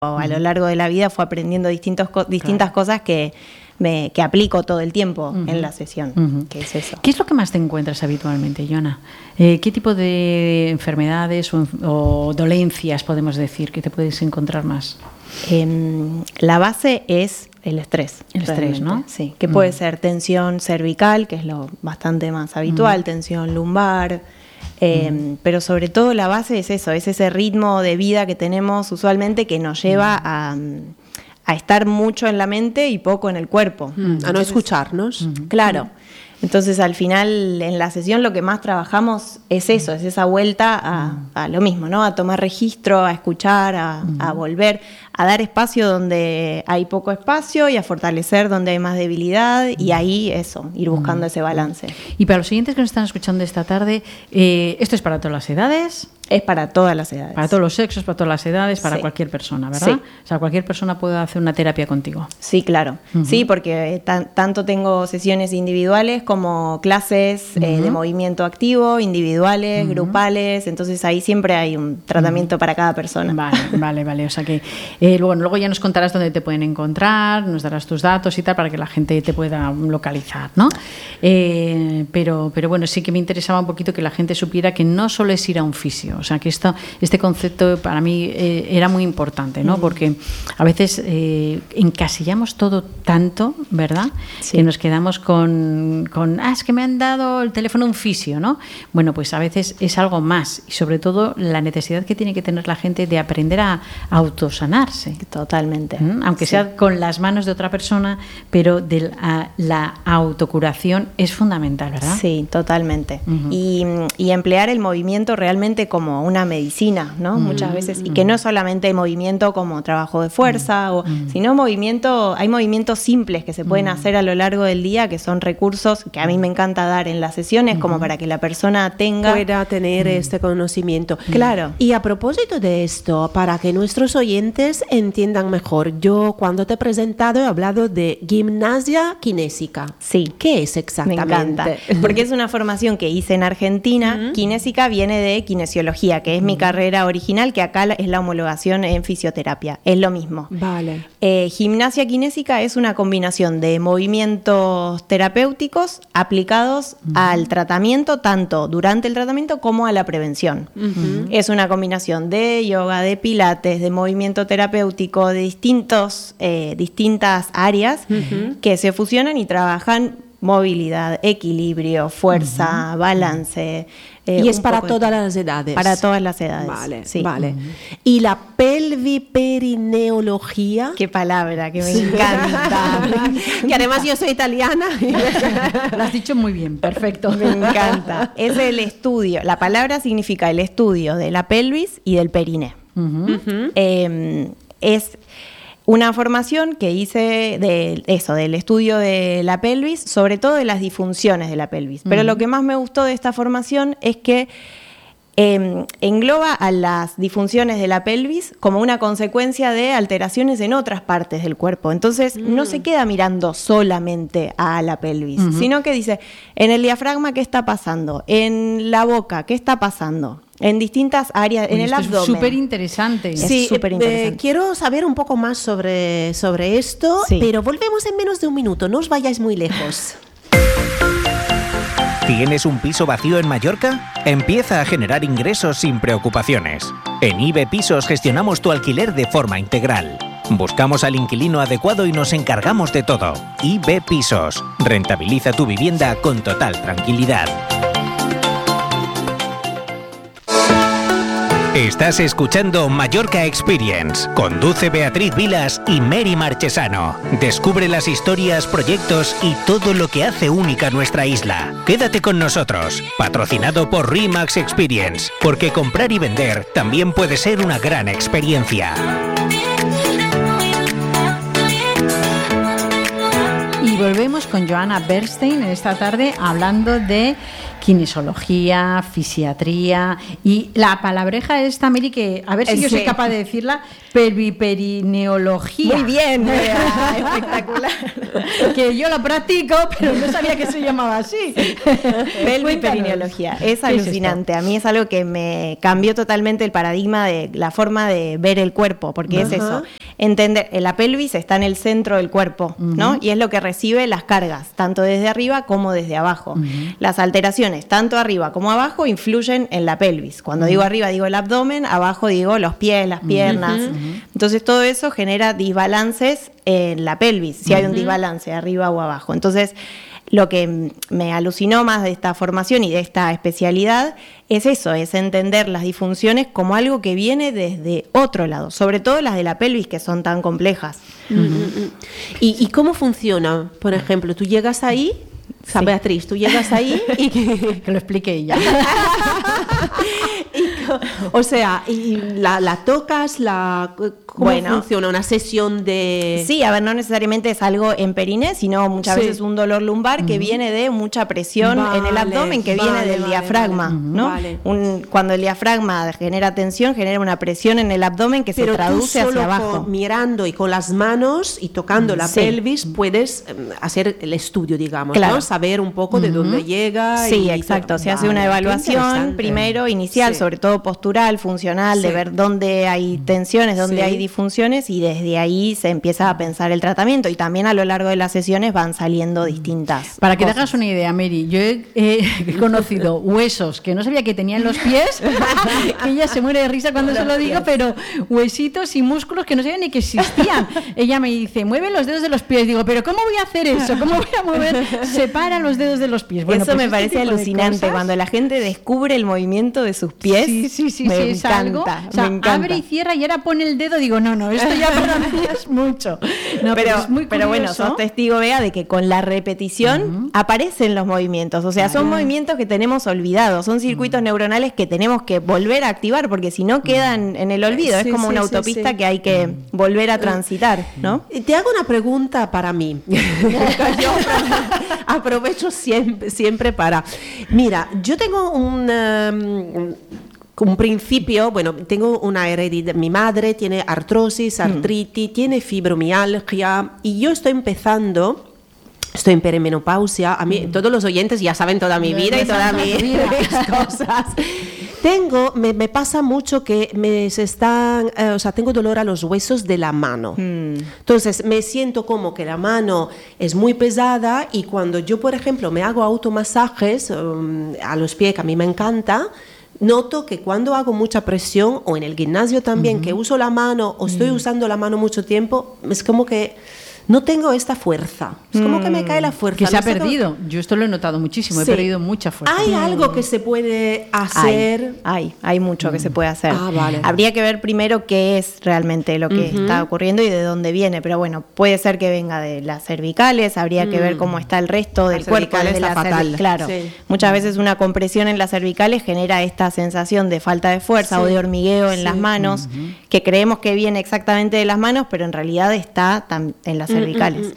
a lo largo de la vida fue aprendiendo distintas cosas que aplico todo el tiempo en la sesión, que es eso. ¿Qué es lo que más te encuentras habitualmente, Joana? ¿Qué tipo de enfermedades o dolencias podemos decir que te puedes encontrar más? La base es el estrés. El estrés, ¿no? Sí, que puede ser tensión cervical, que es lo bastante más habitual, tensión lumbar, pero sobre todo la base es eso, es ese ritmo de vida que tenemos usualmente que nos lleva a estar mucho en la mente y poco en el cuerpo. A no escucharnos. Claro. Entonces, al final, en la sesión lo que más trabajamos es eso, es esa vuelta a lo mismo, ¿no? A tomar registro, a escuchar, a volver, a dar espacio donde hay poco espacio y a fortalecer donde hay más debilidad y ahí eso, ir buscando ese balance. Y para los siguientes que nos están escuchando esta tarde, ¿esto es para todas las edades? Es para todas las edades. Para todos los sexos, para todas las edades, para cualquier persona, ¿verdad? Sí. O sea, cualquier persona puede hacer una terapia contigo. Sí, claro. Sí, porque tanto tengo sesiones individuales como clases de movimiento activo, individuales, grupales. Entonces ahí siempre hay un tratamiento para cada persona. Vale. O sea que luego ya nos contarás dónde te pueden encontrar, nos darás tus datos y tal para que la gente te pueda localizar, ¿no? Pero bueno, sí que me interesaba un poquito que la gente supiera que no solo es ir a un fisio. O sea, que este concepto para mí era muy importante, ¿no? Porque a veces encasillamos todo tanto, ¿verdad? Sí. Que nos quedamos con es que me han dado el teléfono un fisio, ¿no? Bueno, pues a veces es algo más y sobre todo la necesidad que tiene que tener la gente de aprender a autosanarse. Totalmente. Aunque sea con las manos de otra persona, pero la autocuración es fundamental, ¿verdad? Sí, totalmente. Y emplear el movimiento realmente como una medicina, ¿no? Muchas veces, y que no solamente el movimiento como trabajo de fuerza, sino hay movimientos simples que se pueden hacer a lo largo del día, que son recursos que a mí me encanta dar en las sesiones, como para que la persona pueda tener este conocimiento. Claro. Y a propósito de esto, para que nuestros oyentes entiendan mejor, yo cuando te he presentado he hablado de gimnasia kinésica. Sí. ¿Qué es exactamente? Me encanta, porque es una formación que hice en Argentina. Kinésica viene de kinesiología, que es mi carrera original, que acá es la homologación en fisioterapia. Es lo mismo. Vale. Gimnasia kinésica es una combinación de movimientos terapéuticos aplicados al tratamiento, tanto durante el tratamiento como a la prevención. Es una combinación de yoga, de pilates, de movimiento terapéutico, de distintas áreas que se fusionan y trabajan movilidad, equilibrio, fuerza, balance. Y es para todas las edades. Para todas las edades. Vale, sí. Vale. ¿Y la pelviperineología? Qué palabra, que me encanta. Que además yo soy italiana. Lo has dicho muy bien, perfecto. Me encanta. Es el estudio, la palabra significa el estudio de la pelvis y del periné. Es una formación que hice del estudio de la pelvis, sobre todo de las disfunciones de la pelvis. Pero lo que más me gustó de esta formación es que engloba a las disfunciones de la pelvis como una consecuencia de alteraciones en otras partes del cuerpo. Entonces no se queda mirando solamente a la pelvis, sino que dice, en el diafragma, ¿qué está pasando? En la boca, ¿qué está pasando? En distintas áreas, en el abdomen. Es súper interesante. Sí, quiero saber un poco más sobre esto, pero volvemos en menos de un minuto, no os vayáis muy lejos. ¿Tienes un piso vacío en Mallorca? Empieza a generar ingresos sin preocupaciones. En IB Pisos gestionamos tu alquiler de forma integral. Buscamos al inquilino adecuado y nos encargamos de todo. IB Pisos. Rentabiliza tu vivienda con total tranquilidad. Estás escuchando Mallorca Experience. Conduce Beatriz Vilas y Mary Marchesano. Descubre las historias, proyectos y todo lo que hace única nuestra isla. Quédate con nosotros. Patrocinado por RE/MAX Experience. Porque comprar y vender también puede ser una gran experiencia. Y volvemos con Joana Bernstein esta tarde hablando de kinesiología, fisiatría y la palabreja esta, Mary, que a ver si yo soy capaz de decirla, pelviperineología. Muy bien, espectacular. Que yo la practico, pero no sabía que se llamaba así. Pelviperineología, es alucinante. A mí es algo que me cambió totalmente el paradigma de la forma de ver el cuerpo, porque es eso, entender, la pelvis está en el centro del cuerpo, ¿no? Y es lo que recibe las cargas, tanto desde arriba como desde abajo. Las alteraciones, tanto arriba como abajo, influyen en la pelvis. Cuando digo arriba digo el abdomen, abajo digo los pies, las piernas. Entonces todo eso genera desbalances en la pelvis, si hay un desbalance arriba o abajo. Entonces lo que me alucinó más de esta formación y de esta especialidad es eso, es entender las disfunciones como algo que viene desde otro lado, sobre todo las de la pelvis, que son tan complejas. ¿Y cómo funciona? Por ejemplo, tú llegas ahí, o sea, Beatriz, tú llegas ahí y que lo explique ella. O sea, y la tocas, ¿cómo funciona? ¿Una sesión de...? Sí, a ver, no necesariamente es algo en periné, sino muchas veces un dolor lumbar que viene de mucha presión en el abdomen, que viene del diafragma, ¿no? Cuando el diafragma genera tensión, genera una presión en el abdomen que se traduce hacia abajo. Mirando y con las manos y tocando la pelvis puedes hacer el estudio, digamos, claro, ¿no? Saber un poco de dónde llega. Sí, exacto. Se hace una evaluación primero, inicial, sobre todo postural, funcional, de ver dónde hay tensiones, dónde hay disfunciones, y desde ahí se empieza a pensar el tratamiento, y también a lo largo de las sesiones van saliendo distintas Para que cosas. te hagas una idea, Mary, yo he conocido huesos que no sabía que tenía en los pies, que ella se muere de risa cuando se lo digo, pero huesitos y músculos que no sabía ni que existían. Ella me dice, mueve los dedos de los pies. Digo, pero ¿cómo voy a hacer eso? ¿Cómo voy a mover? Separa los dedos de los pies. Bueno, eso pues me parece alucinante, cuando la gente descubre el movimiento de sus pies. Sí, me es algo. O sea, abre y cierra y ahora pone el dedo. Digo, no, esto ya para mí es mucho. No, pero bueno, sos testigo, Bea, de que con la repetición aparecen los movimientos. O sea, son movimientos que tenemos olvidados, son circuitos neuronales que tenemos que volver a activar, porque si no quedan en el olvido. Es como una autopista que hay que volver a transitar, ¿no? Te hago una pregunta para mí. Yo aprovecho siempre para... Mira, yo tengo un principio, bueno, tengo una heredidad. Mi madre tiene artrosis, artritis, tiene fibromialgia, y yo estoy en perimenopausia. A mí, todos los oyentes ya saben toda mi vida y todas mis cosas. Me pasa mucho que tengo dolor a los huesos de la mano. Entonces me siento como que la mano es muy pesada, y cuando yo, por ejemplo, me hago automasajes a los pies, que a mí me encanta, noto que cuando hago mucha presión, o en el gimnasio también, que uso la mano o estoy usando la mano mucho tiempo, es como que no tengo esta fuerza. Es como que me cae la fuerza. Que se ha perdido. Yo esto lo he notado muchísimo. He perdido mucha fuerza. ¿Hay algo que se puede hacer? Hay mucho que se puede hacer. Vale. Habría que ver primero qué es realmente lo que está ocurriendo y de dónde viene. Pero bueno, puede ser que venga de las cervicales. Habría que ver cómo está el resto del cuerpo. Claro. Sí. Muchas veces una compresión en las cervicales genera esta sensación de falta de fuerza o de hormigueo en las manos, que creemos que viene exactamente de las manos, pero en realidad está en las cervicales.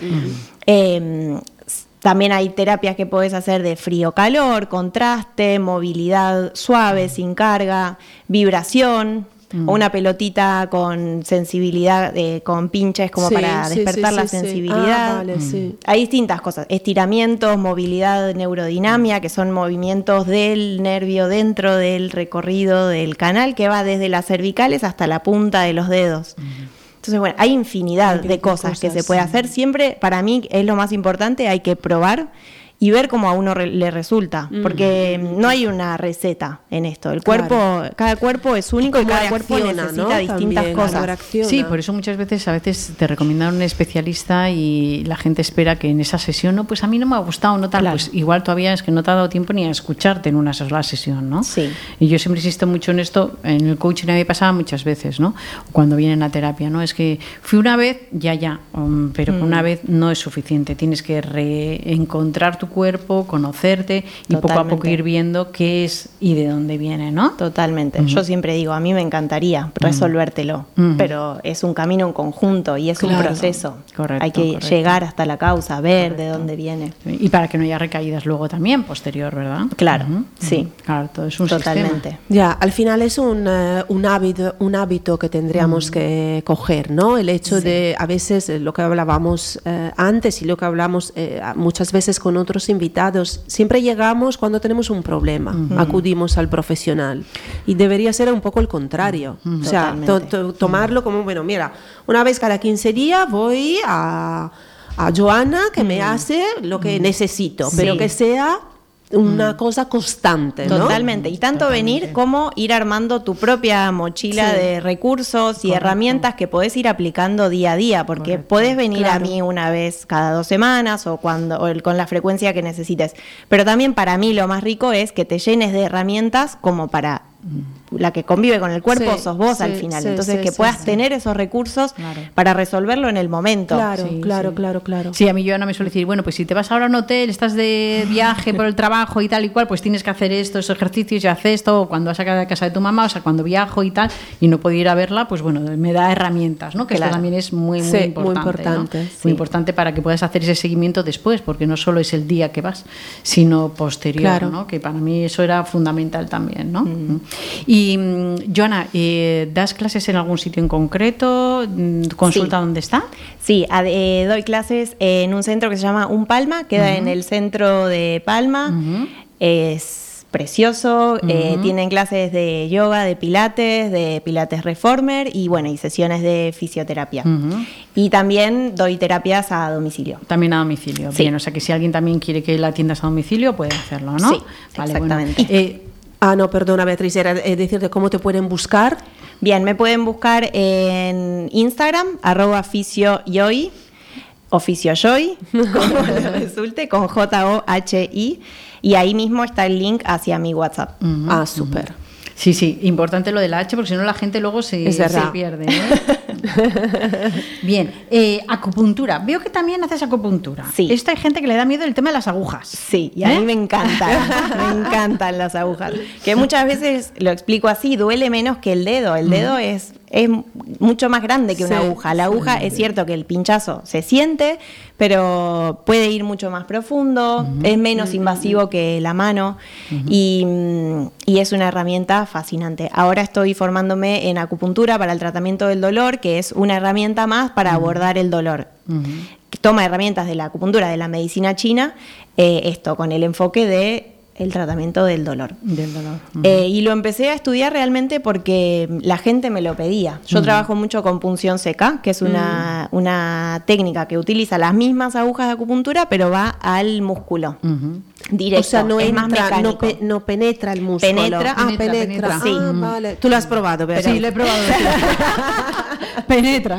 También hay terapias que podés hacer de frío-calor, contraste, movilidad suave, sin carga, vibración, o una pelotita con sensibilidad, con pinches como para despertar la sensibilidad. Hay distintas cosas, estiramientos, movilidad neurodinamia, que son movimientos del nervio dentro del recorrido del canal, que va desde las cervicales hasta la punta de los dedos. Entonces, bueno, hay infinidad de cosas que se puede hacer. Siempre, para mí, es lo más importante, hay que probar y ver cómo a uno le resulta, porque no hay una receta en esto. El cuerpo, cada cuerpo es único y cada cuerpo necesita distintas cosas. Sí, por eso muchas veces te recomiendan un especialista y la gente espera que en esa sesión, no, pues a mí no me ha gustado, no tal, claro. Pues igual todavía es que no te ha dado tiempo ni a escucharte en una sola sesión, ¿no? Sí. Y yo siempre insisto mucho en esto, en el coaching a mí me pasaba muchas veces, ¿no? Cuando vienen a terapia, ¿no? Es que fui una vez, pero una vez no es suficiente, tienes que reencontrar tu tu cuerpo, conocerte y poco a poco ir viendo qué es y de dónde viene, ¿no? Totalmente. Yo siempre digo, a mí me encantaría resolvértelo, pero es un camino en conjunto y es un proceso. Correcto, hay que llegar hasta la causa, ver de dónde viene. Y para que no haya recaídas luego también, posterior, ¿verdad? Claro, sí. Claro, todo es un totalmente. sistema. Ya, al final es un hábito que tendríamos que coger, ¿no? El hecho de, a veces, lo que hablábamos antes y lo que hablamos muchas veces con otros invitados, siempre llegamos cuando tenemos un problema, acudimos al profesional. Y debería ser un poco el contrario. O sea, tomarlo como, bueno, mira, una vez cada 15 días voy a Joana que me hace lo que necesito, pero que sea una cosa constante, ¿no? Totalmente. Y tanto venir como ir armando tu propia mochila de recursos y herramientas que podés ir aplicando día a día, porque podés venir a mí una vez cada 2 semanas o con la frecuencia que necesites. Pero también para mí lo más rico es que te llenes de herramientas como para la que convive con el cuerpo sos vos al final, entonces que puedas tener esos recursos para resolverlo en el momento. Claro. Sí, a mí Joana me suele decir, bueno, pues si te vas ahora a un hotel, estás de viaje por el trabajo y tal y cual, pues tienes que hacer estos ejercicios y haces esto, o cuando vas a casa de tu mamá, o sea, cuando viajo y tal, y no puedo ir a verla, pues bueno, me da herramientas, ¿no? Que esto también es muy importante, ¿no? Muy importante para que puedas hacer ese seguimiento después, porque no solo es el día que vas, sino posterior, ¿no? Que para mí eso era fundamental también, ¿no? Y Joana, ¿das clases en algún sitio en concreto? ¿Consulta dónde está? Sí, doy clases en un centro que se llama Un Palma, queda en el centro de Palma. Es precioso, tienen clases de yoga, de pilates reformer y bueno, y sesiones de fisioterapia. Y también doy terapias a domicilio. También a domicilio, bien, o sea que si alguien también quiere que la atiendas a domicilio puede hacerlo, ¿no? Sí, vale, exactamente. Bueno. No, perdona Beatriz, era decirte cómo te pueden buscar. Bien, me pueden buscar en Instagram, @fisioyoy, oficioyoy, como resulte, con JOHI, y ahí mismo está el link hacia mi WhatsApp. Súper. Sí, importante lo de la H, porque si no la gente luego se pierde, ¿eh? Bien, acupuntura. Veo que también haces acupuntura. Sí. Esto hay gente que le da miedo el tema de las agujas. Sí, y a mí me encantan las agujas. Que muchas veces, lo explico así, duele menos que el dedo. El dedo es mucho más grande que una aguja. La aguja es cierto que el pinchazo se siente, pero puede ir mucho más profundo, es menos invasivo que la mano y es una herramienta fascinante. Ahora estoy formándome en acupuntura para el tratamiento del dolor, que es una herramienta más para abordar el dolor. Toma herramientas de la acupuntura, de la medicina china, esto con el enfoque de el tratamiento del dolor. Y lo empecé a estudiar realmente porque la gente me lo pedía. Yo trabajo mucho con punción seca, que es una técnica que utiliza las mismas agujas de acupuntura, pero va al músculo. Directo. O sea, no es entra, más mecánico. no penetra el músculo. Penetra. Sí. Vale. ¿Tú lo has probado, Beatriz? Sí, lo he probado. Penetra.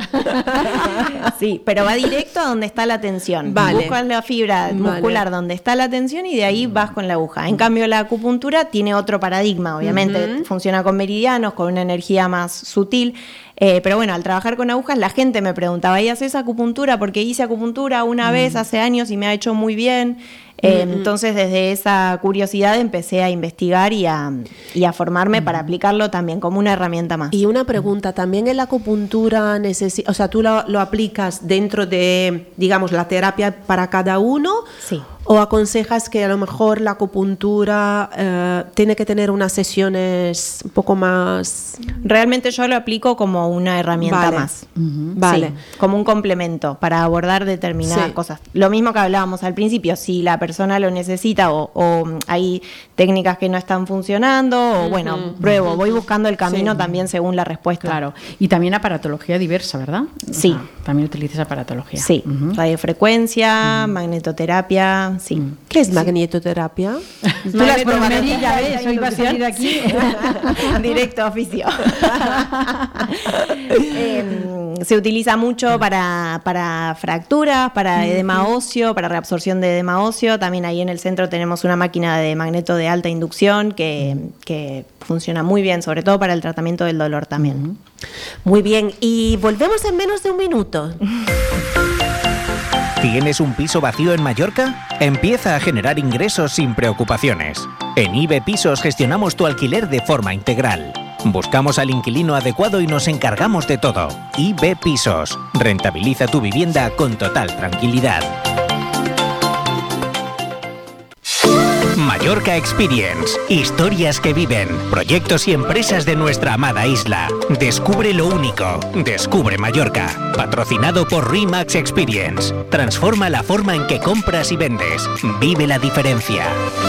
Sí, pero va directo a donde está la tensión. Vale. Buscas la fibra muscular donde está la tensión y de ahí vas con la aguja. En cambio, la acupuntura tiene otro paradigma, obviamente. Funciona con meridianos, con una energía más sutil. Pero bueno, al trabajar con agujas, la gente me preguntaba, ¿y haces acupuntura? Porque hice acupuntura una vez hace años y me ha hecho muy bien. Entonces, desde esa curiosidad empecé a investigar y a formarme para aplicarlo también como una herramienta más. Y una pregunta, ¿también en la acupuntura o sea, tú lo aplicas dentro de, digamos, la terapia para cada uno? Sí. ¿O aconsejas que a lo mejor la acupuntura tiene que tener unas sesiones un poco más...? Realmente yo lo aplico como una herramienta más. Vale. Sí, como un complemento para abordar determinadas cosas. Lo mismo que hablábamos al principio, si la persona lo necesita o hay técnicas que no están funcionando, o bueno, pruebo, voy buscando el camino también según la respuesta. Claro. Y también aparatología diversa, ¿verdad? Sí. También utilizas aparatología. Sí, radiofrecuencia, magnetoterapia, sí. ¿Qué es magnetoterapia? Tú las promerillas, ¿ves? Hoy vas a salir de aquí. Directo a oficio. Se utiliza mucho para fracturas, para edema óseo, para reabsorción de edema óseo. También ahí en el centro tenemos una máquina de magneto de alta inducción que funciona muy bien, sobre todo para el tratamiento del dolor también. Muy bien, y volvemos en menos de un minuto. ¿Tienes un piso vacío en Mallorca? Empieza a generar ingresos sin preocupaciones. En IB Pisos gestionamos tu alquiler de forma integral. Buscamos al inquilino adecuado y nos encargamos de todo. IB Pisos. Rentabiliza tu vivienda con total tranquilidad. Mallorca Experience. Historias que viven. Proyectos y empresas de nuestra amada isla. Descubre lo único. Descubre Mallorca. Patrocinado por Remax Experience. Transforma la forma en que compras y vendes. Vive la diferencia.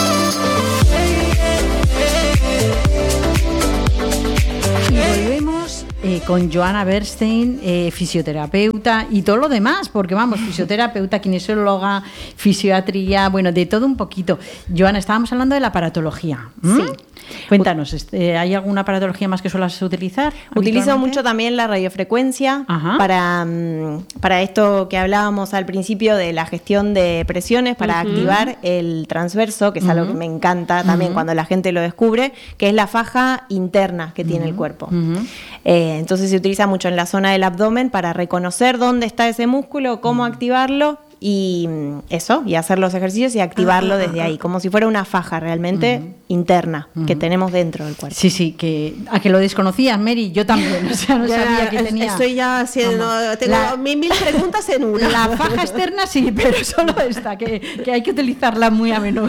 Con Joana Bernstein, fisioterapeuta y todo lo demás, porque vamos, fisioterapeuta, kinesióloga, fisiatría, bueno, de todo un poquito. Joana, estábamos hablando de la aparatología. Sí. Cuéntanos, ¿hay alguna aparatología más que suelas utilizar? Utilizo mucho también la radiofrecuencia para esto que hablábamos al principio de la gestión de presiones, para activar el transverso, que es algo que me encanta también cuando la gente lo descubre, que es la faja interna que tiene el cuerpo. Entonces se utiliza mucho en la zona del abdomen para reconocer dónde está ese músculo, cómo activarlo y eso, y hacer los ejercicios y activarlo desde ahí, como si fuera una faja realmente interna que tenemos dentro del cuerpo. Sí, que a que lo desconocías, Mary, yo también, o sea, no sabía que tenía. Estoy ya haciendo, tengo mil preguntas en una. La faja externa sí, pero solo esta, que hay que utilizarla muy a menudo.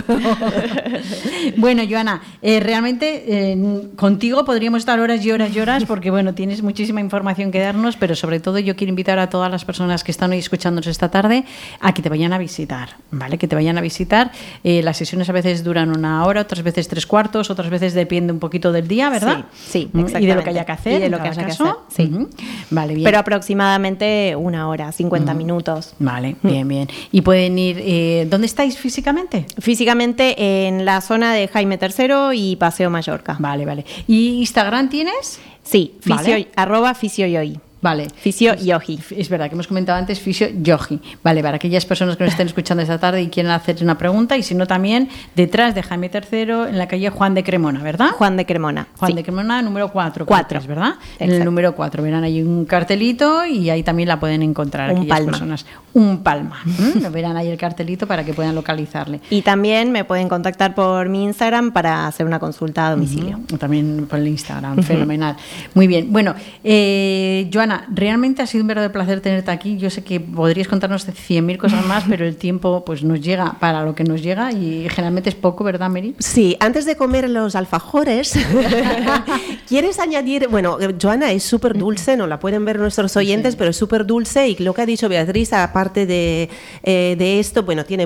Bueno, Joana, realmente contigo podríamos estar horas y horas y horas, porque bueno, tienes muchísima información que darnos, pero sobre todo yo quiero invitar a todas las personas que están hoy escuchándonos esta tarde a que te vayan a visitar, ¿vale? Que te vayan a visitar. Las sesiones a veces duran 1 hora, otras veces 3/4, otras veces depende un poquito del día, ¿verdad? Sí, exactamente. Y de lo que haya que hacer. Y de lo que haya que hacer, sí. Vale, bien. Pero aproximadamente 1 hora, 50 minutos. Vale, bien. ¿Y pueden ir, dónde estáis físicamente? Físicamente en la zona de Jaime III y Paseo Mallorca. Vale. ¿Y Instagram tienes? Sí, Vale. @fisioyogi. Vale. Fisio Yogi. Es verdad que hemos comentado antes Fisio Yogi. Vale, para aquellas personas que nos estén escuchando esta tarde y quieran hacer una pregunta, y si no también detrás de Jaime III en la calle Juan de Cremona, ¿verdad? Juan de Cremona. Juan de Cremona, número 4, ¿verdad? Exacto. En el número 4 verán ahí un cartelito y ahí también la pueden encontrar aquellas personas. Un palma. Verán ahí el cartelito para que puedan localizarle. Y también me pueden contactar por mi Instagram para hacer una consulta a domicilio. También por el Instagram, fenomenal. Muy bien. Bueno, Joana, realmente ha sido un verdadero placer tenerte aquí. Yo sé que podrías contarnos 100.000 cosas más, pero el tiempo pues nos llega para lo que nos llega y generalmente es poco, ¿verdad, Mary? Sí, antes de comer los alfajores, ¿quieres añadir? Bueno, Joana es súper dulce, no la pueden ver nuestros oyentes, pero es súper dulce, y lo que ha dicho Beatriz, aparte de esto, bueno, tiene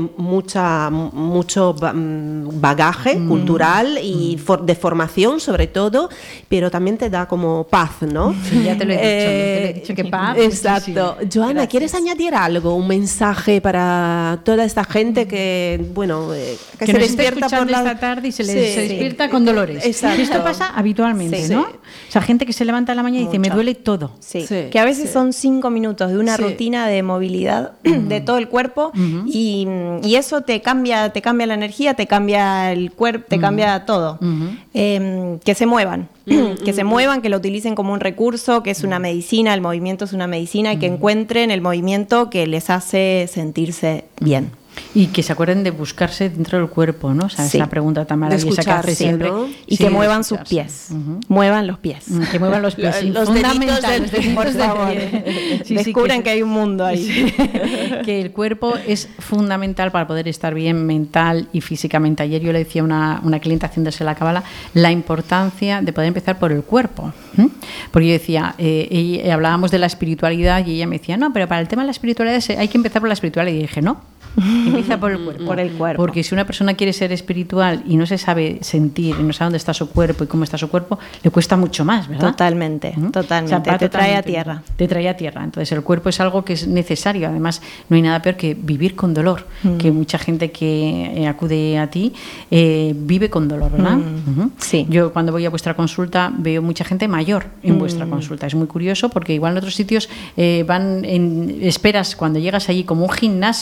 mucho bagaje cultural y de formación sobre todo, pero también te da como paz, ¿no? Sí, ya te lo he dicho que paz. Exacto. Joana, gracias. ¿Quieres añadir algo, un mensaje para toda esta gente que, bueno, que se despierta por esta tarde y se despierta con dolores? Exacto. Esto pasa habitualmente, ¿no? O sea, gente que se levanta en la mañana y dice, me duele todo. Sí. Que a veces son 5 minutos de una rutina de movilidad de todo el cuerpo y eso te cambia la energía, te cambia el cuerpo, te cambia todo. Que se muevan. Que se muevan, que lo utilicen como un recurso, que es una medicina, el movimiento es una medicina, y que encuentren el movimiento que les hace sentirse bien. Y que se acuerden de buscarse dentro del cuerpo, ¿no? O sea, es la pregunta tan maravillosa que hace siempre. ¿no? Y que muevan sus pies. Muevan los pies. Que muevan los pies. Los deditos por favor. Descubren que hay un mundo ahí. Sí. Que el cuerpo es fundamental para poder estar bien mental y físicamente. Ayer yo le decía a una clienta haciéndose la cábala la importancia de poder empezar por el cuerpo. Porque yo decía, hablábamos de la espiritualidad y ella me decía, no, pero para el tema de la espiritualidad hay que empezar por la espiritualidad. Y dije, no. Empieza por el cuerpo. Por el cuerpo. Porque si una persona quiere ser espiritual y no se sabe sentir y no sabe dónde está su cuerpo y cómo está su cuerpo, le cuesta mucho más, ¿verdad? Totalmente. O sea, te trae a tierra. Te trae a tierra. Entonces el cuerpo es algo que es necesario. Además, no hay nada peor que vivir con dolor. Que mucha gente que acude a ti vive con dolor, ¿verdad? Sí. Yo cuando voy a vuestra consulta veo mucha gente mayor en vuestra consulta. Es muy curioso porque igual en otros sitios esperas cuando llegas allí como un gimnasio, ¿no? Y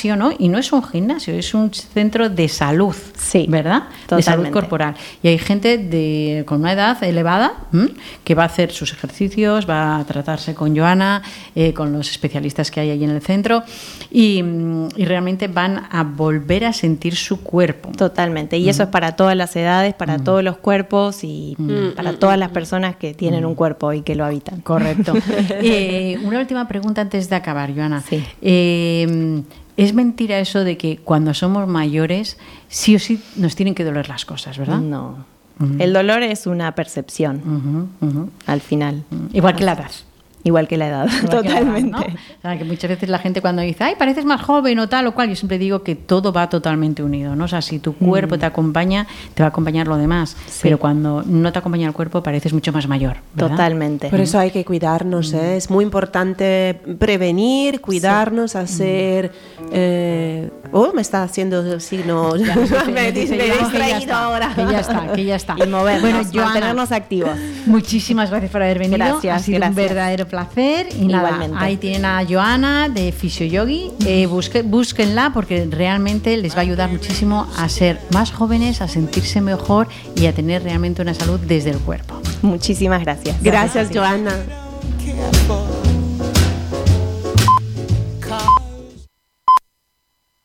y no es un gimnasio, es un centro de salud, sí, ¿verdad? Totalmente. De salud corporal. Y hay gente con una edad elevada que va a hacer sus ejercicios, va a tratarse con Joana, con los especialistas que hay allí en el centro y realmente van a volver a sentir su cuerpo. Totalmente. Y eso es para todas las edades, para todos los cuerpos y para todas las personas que tienen un cuerpo y que lo habitan. Correcto. Una última pregunta antes de acabar, Joana. Sí. ¿Es mentira eso de que cuando somos mayores sí o sí nos tienen que doler las cosas, verdad? No. El dolor es una percepción al final. Igual que la edad. Igual que la edad, totalmente. ¿No? O sea, que muchas veces la gente cuando dice, ay, pareces más joven o tal o cual, yo siempre digo que todo va totalmente unido, ¿no? O sea, si tu cuerpo te acompaña, te va a acompañar lo demás, Sí. pero cuando no te acompaña el cuerpo pareces mucho más mayor, ¿verdad? Totalmente. Por eso hay que cuidarnos, ¿eh? Es muy importante prevenir, cuidarnos, hacer... me está haciendo signo... me he distraído ahora. Que ya está. Y movernos, Bueno, Joana, mantenernos activos. muchísimas gracias por haber venido. Gracias, ha sido gracias. un verdadero placer. Y nada, Igualmente. ahí tienen a Joana de Fisioyogi. Búsquenla porque realmente les va a ayudar muchísimo a ser más jóvenes, a sentirse mejor y a tener realmente una salud desde el cuerpo. Muchísimas gracias. Gracias, Joana.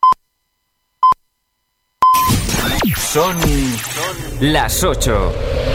Son las 8.